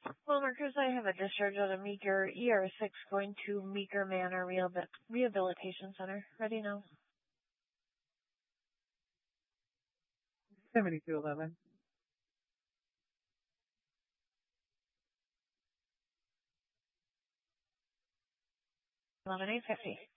Well, Marcus, I have a discharge out of Meeker ER6 going to Meeker Manor Rehabilitation Center. Ready now. 7211. 11850.